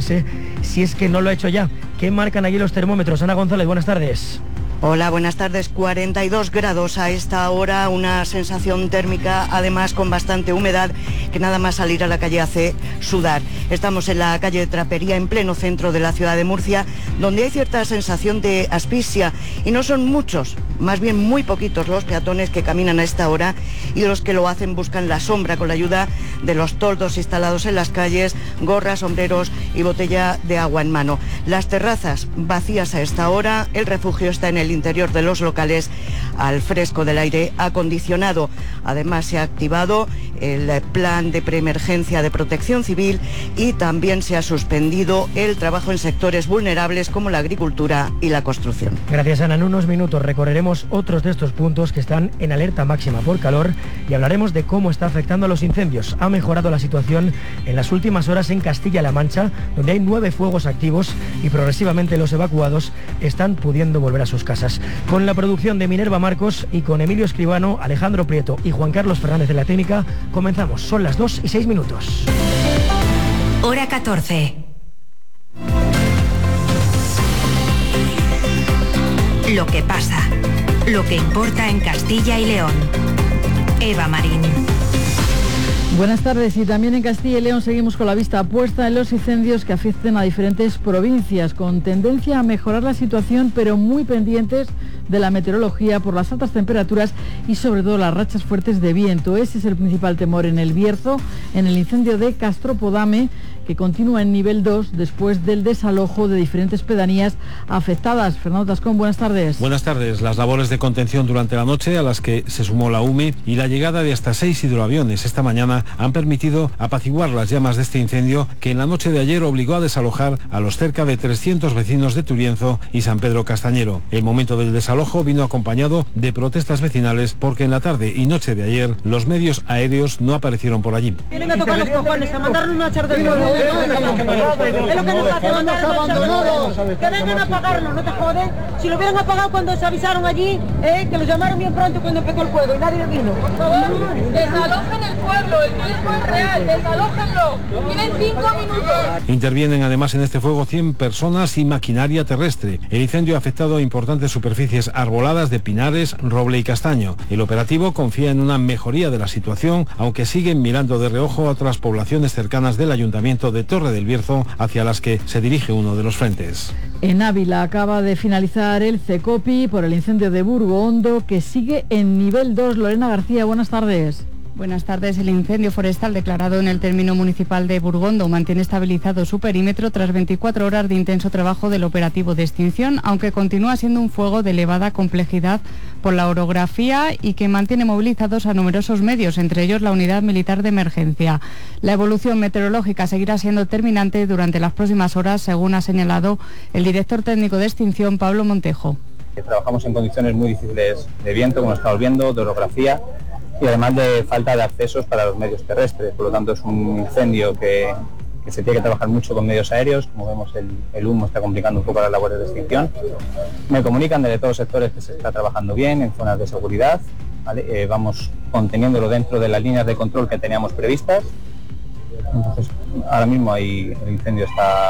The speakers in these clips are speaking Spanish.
extinguirse si es que no lo ha hecho ya. ¿Qué marcan allí los termómetros? Ana González, buenas tardes. Hola, buenas tardes. 42 grados a esta hora, una sensación térmica, además con bastante humedad, que nada más salir a la calle hace sudar. Estamos en la calle de Trapería, en pleno centro de la ciudad de Murcia, donde hay cierta sensación de asfixia, y no son muchos, más bien muy poquitos los peatones que caminan a esta hora, y los que lo hacen buscan la sombra con la ayuda de los toldos instalados en las calles, gorras, sombreros y botella de agua en mano. Las terrazas vacías a esta hora, el refugio está en el interior de los locales al fresco del aire acondicionado. Además se ha activado el plan de preemergencia de protección civil y también se ha suspendido el trabajo en sectores vulnerables como la agricultura y la construcción. Gracias, Ana. En unos minutos recorreremos otros de estos puntos que están en alerta máxima por calor y hablaremos de cómo está afectando a los incendios. Ha mejorado la situación en las últimas horas en Castilla-La Mancha, donde hay 9 fuegos activos y progresivamente los evacuados están pudiendo volver a sus casas. Con la producción de Minerva Marcos y con Emilio Escribano, Alejandro Prieto y Juan Carlos Fernández de la técnica, comenzamos. Son las 2:06. Hora 14. Lo que pasa, lo que importa en Castilla y León. Eva Marín. Buenas tardes. Y también en Castilla y León seguimos con la vista puesta en los incendios que afecten a diferentes provincias, con tendencia a mejorar la situación, pero muy pendientes de la meteorología por las altas temperaturas y sobre todo las rachas fuertes de viento. Ese es el principal temor en el Bierzo, en el incendio de Castropodame, que continúa en nivel 2 después del desalojo de diferentes pedanías afectadas. Fernando Tascón, buenas tardes. Buenas tardes. Las labores de contención durante la noche, a las que se sumó la UME, y la llegada de hasta 6 hidroaviones esta mañana han permitido apaciguar las llamas de este incendio, que en la noche de ayer obligó a desalojar a los cerca de 300 vecinos de Turienzo y San Pedro Castañero. El momento del desalojo vino acompañado de protestas vecinales porque en la tarde y noche de ayer los medios aéreos no aparecieron por allí. Tienen que tocar los cojones, a mandarnos una charla de nuevo. Es lo que nos hace abandonados. Que vengan a apagarlo, no te joden. Si lo hubieran apagado cuando se avisaron allí, que los llamaron bien pronto cuando empezó el fuego y nadie vino. Por favor, desalojen el pueblo, el riesgo es real, desalójenlo. Tienen 5 minutos. Intervienen además en este fuego 100 personas y maquinaria terrestre. El incendio ha afectado a importantes superficies arboladas de pinares, roble y castaño. El operativo confía en una mejoría de la situación, aunque siguen mirando de reojo a otras poblaciones cercanas del ayuntamiento de Torre del Bierzo, hacia las que se dirige uno de los frentes. En Ávila acaba de finalizar el CECOPI por el incendio de Burgo Hondo, que sigue en nivel 2. Lorena García, buenas tardes. Buenas tardes. El incendio forestal declarado en el término municipal de Burgondo mantiene estabilizado su perímetro tras 24 horas de intenso trabajo del operativo de extinción, aunque continúa siendo un fuego de elevada complejidad por la orografía y que mantiene movilizados a numerosos medios, entre ellos la Unidad Militar de Emergencia. La evolución meteorológica seguirá siendo determinante durante las próximas horas, según ha señalado el director técnico de extinción, Pablo Montejo. Trabajamos en condiciones muy difíciles de viento, como estamos viendo, de orografía, y además de falta de accesos para los medios terrestres. Por lo tanto, es un incendio que se tiene que trabajar mucho con medios aéreos. Como vemos, el humo está complicando un poco las labores de extinción. Me comunican desde todos los sectores que se está trabajando bien en zonas de seguridad, ¿vale? Vamos conteniéndolo dentro de las líneas de control que teníamos previstas. Entonces, ahora mismo el incendio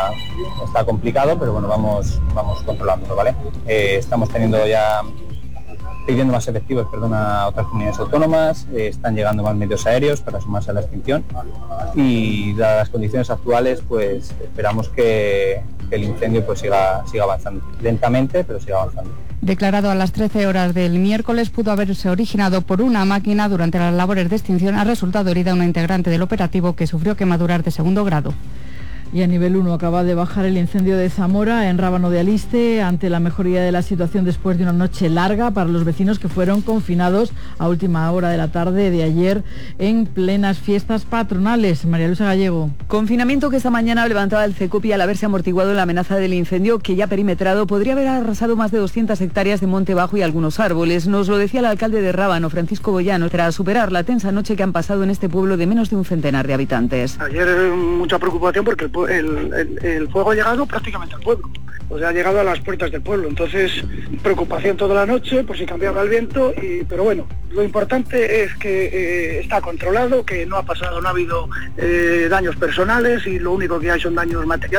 está complicado, pero bueno, vamos controlándolo, ¿vale? Estamos pidiendo más efectivos, a otras comunidades autónomas, están llegando más medios aéreos para sumarse a la extinción, y dadas las condiciones actuales, pues esperamos que el incendio pues siga avanzando, lentamente, pero siga avanzando. Declarado a las 13 horas del miércoles, pudo haberse originado por una máquina. Durante las labores de extinción ha resultado herida una integrante del operativo, que sufrió quemaduras de 2º grado. Y a nivel 1 acaba de bajar el incendio de Zamora, en Rábano de Aliste, ante la mejoría de la situación después de una noche larga para los vecinos que fueron confinados a última hora de la tarde de ayer en plenas fiestas patronales. María Luisa Gallego. Confinamiento que esta mañana levantaba el CECOPI al haberse amortiguado la amenaza del incendio, que ya perimetrado podría haber arrasado más de 200 hectáreas de monte bajo y algunos árboles. Nos lo decía el alcalde de Rábano, Francisco Boyano, tras superar la tensa noche que han pasado en este pueblo de menos de un centenar de habitantes. Ayer mucha preocupación porque el fuego ha llegado prácticamente al pueblo, o sea, ha llegado a las puertas del pueblo, entonces preocupación toda la noche por si cambiaba el viento, pero bueno, lo importante es que está controlado, que no ha habido daños personales, y lo único que hay son daños materiales.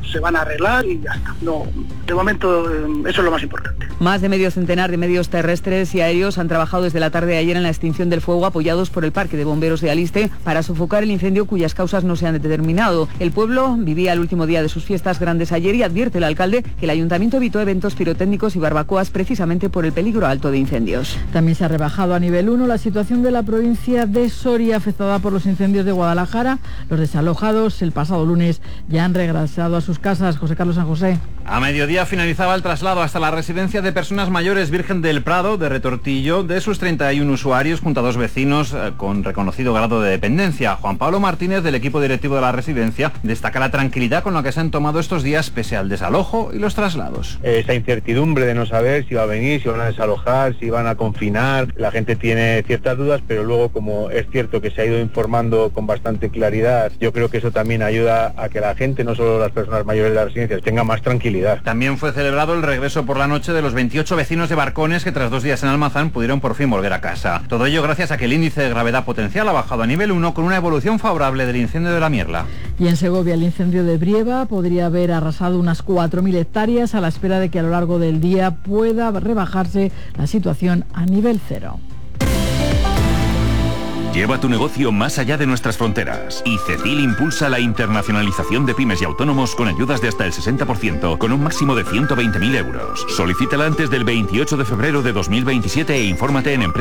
se van a arreglar y ya está. No, de momento eso es lo más importante. Más de medio centenar de medios terrestres y aéreos han trabajado desde la tarde de ayer en la extinción del fuego, apoyados por el Parque de Bomberos de Aliste, para sofocar el incendio cuyas causas no se han determinado. El pueblo vivía el último día de sus fiestas grandes ayer y advierte el alcalde que el ayuntamiento evitó eventos pirotécnicos y barbacoas precisamente por el peligro alto de incendios. También se ha rebajado a nivel 1 la situación de la provincia de Soria, afectada por los incendios de Guadalajara. Los desalojados el pasado lunes ya han regresado a sus casas. José Carlos San José. A mediodía finalizaba el traslado hasta la residencia de personas mayores Virgen del Prado de Retortillo de sus 31 usuarios junto a 2 vecinos con reconocido grado de dependencia. Juan Pablo Martínez, del equipo directivo de la residencia, destaca la tranquilidad con la que se han tomado estos días pese al desalojo y los traslados. Esa incertidumbre de no saber si va a venir, si van a desalojar, si van a confinar, la gente tiene ciertas dudas, pero luego, como es cierto que se ha ido informando con bastante claridad, yo creo que eso también ayuda a que la gente, no solo las personas mayores de las residencias, tenga más tranquilidad. También fue celebrado el regreso por la noche de los 28 vecinos de Barcones que tras 2 días en Almazán pudieron por fin volver a casa. Todo ello gracias a que el índice de gravedad potencial ha bajado a nivel 1 con una evolución favorable del incendio de la Mierla. Y en Segovia el incendio de Brieva podría haber arrasado unas 4.000 hectáreas a la espera de que a lo largo del día pueda rebajarse la situación a nivel 0. Lleva tu negocio más allá de nuestras fronteras. Y CECIL impulsa la internacionalización de pymes y autónomos con ayudas de hasta el 60%, con un máximo de 120.000 euros. Solicítala antes del 28 de febrero de 2027 e infórmate en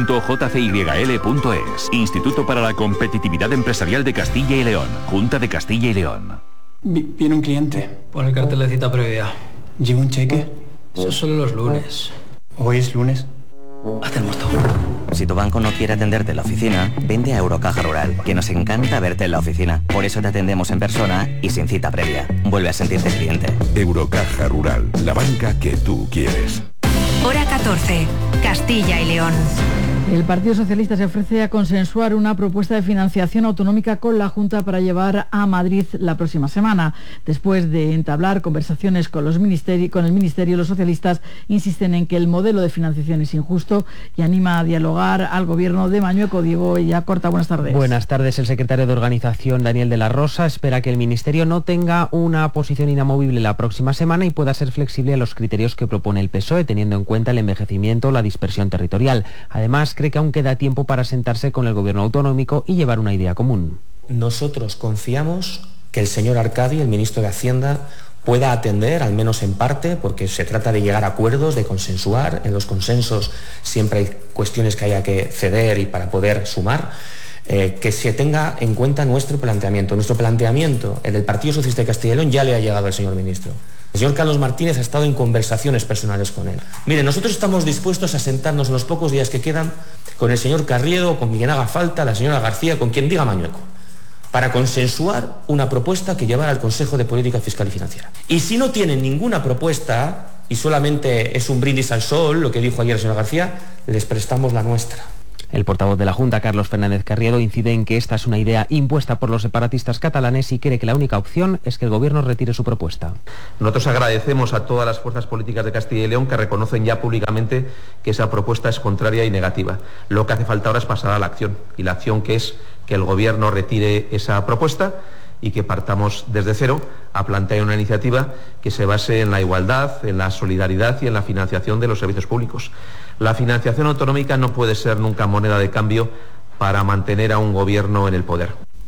empresas.jcyl.es. Instituto para la Competitividad Empresarial de Castilla y León. Junta de Castilla y León. Viene un cliente. Pon el cartel de cita previa. ¿Lleva un cheque? Eso solo los lunes. ¿Hoy es lunes? Hacemos todo. Si tu banco no quiere atenderte en la oficina, vente a Eurocaja Rural, que nos encanta verte en la oficina. Por eso te atendemos en persona y sin cita previa. Vuelve a sentirte cliente. Eurocaja Rural, la banca que tú quieres. Hora 14, Castilla y León. El Partido Socialista se ofrece a consensuar una propuesta de financiación autonómica con la Junta para llevar a Madrid la próxima semana. Después de entablar conversaciones con el Ministerio, los socialistas insisten en que el modelo de financiación es injusto y anima a dialogar al Gobierno de Mañueco. Diego Yacorta, buenas tardes. Buenas tardes. El secretario de Organización, Daniel de la Rosa, espera que el Ministerio no tenga una posición inamovible la próxima semana y pueda ser flexible a los criterios que propone el PSOE, teniendo en cuenta el envejecimiento o la dispersión territorial. Además, cree que aún queda tiempo para sentarse con el Gobierno autonómico y llevar una idea común. Nosotros confiamos que el señor Arcadi, el ministro de Hacienda, pueda atender, al menos en parte, porque se trata de llegar a acuerdos, de consensuar. En los consensos siempre hay cuestiones que haya que ceder y para poder sumar. Que se tenga en cuenta nuestro planteamiento. Nuestro planteamiento, el del Partido Socialista de Castilla y León, ya le ha llegado al señor ministro. El señor Carlos Martínez ha estado en conversaciones personales con él. Mire, nosotros estamos dispuestos a sentarnos en los pocos días que quedan con el señor Carriedo, con quien haga falta, la señora García, con quien diga Mañueco, para consensuar una propuesta que llevar al Consejo de Política Fiscal y Financiera. Y si no tienen ninguna propuesta y solamente es un brindis al sol, lo que dijo ayer el señor García, les prestamos la nuestra. El portavoz de la Junta, Carlos Fernández Carriedo, incide en que esta es una idea impuesta por los separatistas catalanes y cree que la única opción es que el Gobierno retire su propuesta. Nosotros agradecemos a todas las fuerzas políticas de Castilla y León que reconocen ya públicamente que esa propuesta es contraria y negativa. Lo que hace falta ahora es pasar a la acción, y la acción que es que el Gobierno retire esa propuesta y que partamos desde cero a plantear una iniciativa que se base en la igualdad, en la solidaridad y en la financiación de los servicios públicos. La financiación autonómica no puede ser nunca moneda de cambio para mantener a un gobierno en el poder.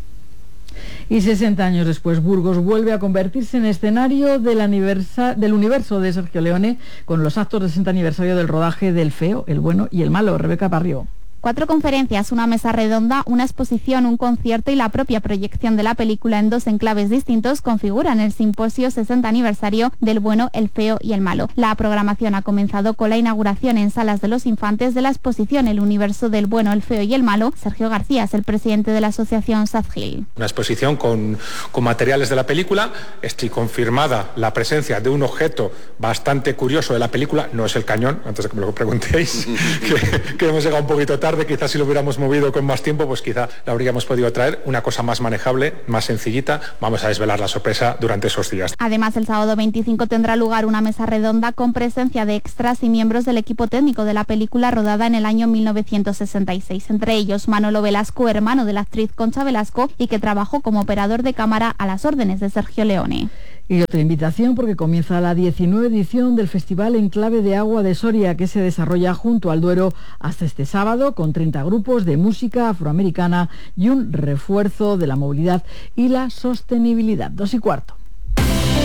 Y 60 años después, Burgos vuelve a convertirse en escenario del universo de Sergio Leone con los actos de 60 aniversario del rodaje del Feo, el Bueno y el Malo. Rebeca Parrió. 4 conferencias, una mesa redonda, una exposición, un concierto y la propia proyección de la película en 2 enclaves distintos configuran el simposio 60 aniversario del Bueno, el Feo y el Malo. La programación ha comenzado con la inauguración en Salas de los Infantes de la exposición El universo del Bueno, el Feo y el Malo. Sergio García es el presidente de la asociación Sazgil. Una exposición con materiales de la película. Estoy confirmada la presencia de un objeto bastante curioso de la película, no es el cañón, antes de que me lo preguntéis, que hemos llegado un poquito tarde. Quizás si lo hubiéramos movido con más tiempo, pues quizá la habríamos podido traer, una cosa más manejable, más sencillita. Vamos a desvelar la sorpresa durante esos días. Además, el sábado 25 tendrá lugar una mesa redonda con presencia de extras y miembros del equipo técnico de la película rodada en el año 1966. Entre ellos, Manolo Velasco, hermano de la actriz Concha Velasco y que trabajó como operador de cámara a las órdenes de Sergio Leone. Y otra invitación porque comienza la 19ª edición del Festival Enclave de Agua de Soria, que se desarrolla junto al Duero hasta este sábado, con 30 grupos de música afroamericana y un refuerzo de la movilidad y la sostenibilidad. 2:15.